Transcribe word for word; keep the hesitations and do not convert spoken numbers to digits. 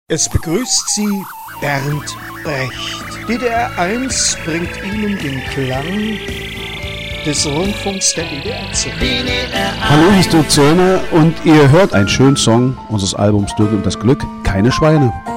Es begrüßt Sie Bernd Brecht. D D R eins bringt Ihnen den Klang des Rundfunks der D D R zwei. Hallo, hier ist Dirk Zöllner und ihr hört einen schönen Song unseres Albums Dirk und das Glück, keine Schweine.